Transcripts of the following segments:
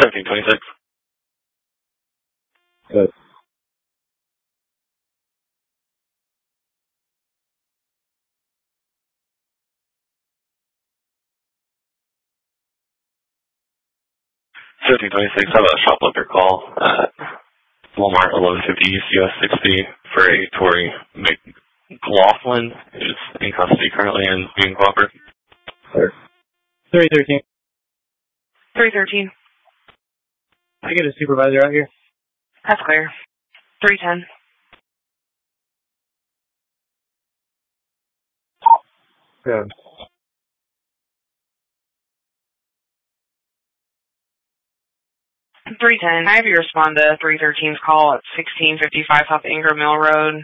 1726. Good. I have a shoplifter call at Walmart 1150 East US 60 for a Tory McLaughlin, who's in custody currently and being cooperative. Clear. 313. 313. I get a supervisor out here. That's clear. 310. Good. 310. I have you respond to 313's call at 1655 South Ingram Mill Road.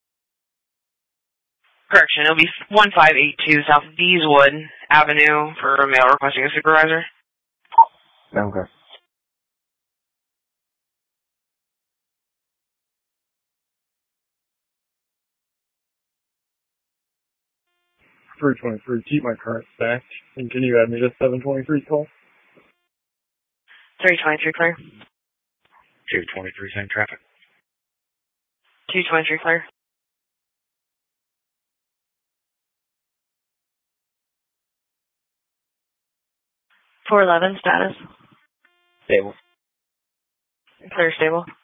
Correction, it'll be 1582 South Beeswood Avenue for a male requesting a supervisor. Okay. $323. Keep my current stacked. And can you add me to 723 call? 323 clear. 223, same traffic. 223 clear. .411 status. Stable. Clear stable.